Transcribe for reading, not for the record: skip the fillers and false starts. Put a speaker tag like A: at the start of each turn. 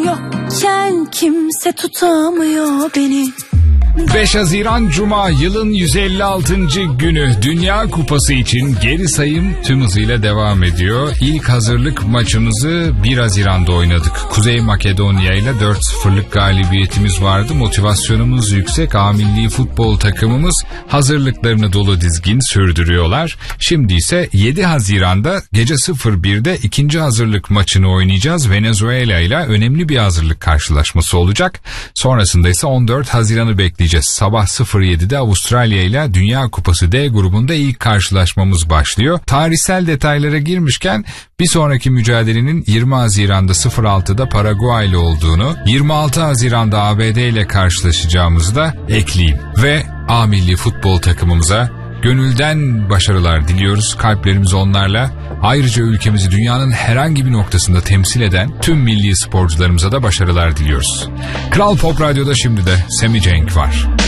A: yokken kimse tutamıyor beni.
B: 5 Haziran Cuma, yılın 156. günü. Dünya Kupası için geri sayım tüm hızıyla devam ediyor. İlk hazırlık maçımızı 1 Haziran'da oynadık. Kuzey Makedonya ile 4-0'lık galibiyetimiz vardı. Motivasyonumuz yüksek. A milli futbol takımımız hazırlıklarını dolu dizgin sürdürüyorlar. Şimdi ise 7 Haziran'da gece 01'de ikinci hazırlık maçını oynayacağız. Venezuela ile önemli bir hazırlık karşılaşması olacak. Sonrasında ise 14 Haziran'ı bekleyeceğiz. Sabah 07'de Avustralya ile Dünya Kupası D grubunda ilk karşılaşmamız başlıyor. Tarihsel detaylara girmişken bir sonraki mücadelenin 20 Haziran'da 06'da Paraguay ile olduğunu, 26 Haziran'da ABD ile karşılaşacağımızı da ekleyeyim. Ve A milli futbol takımımıza gönülden başarılar diliyoruz. Kalplerimiz onlarla. Ayrıca ülkemizi dünyanın herhangi bir noktasında temsil eden tüm milli sporcularımıza da başarılar diliyoruz. Kral Pop Radyo'da şimdi de Sammy Cenk var.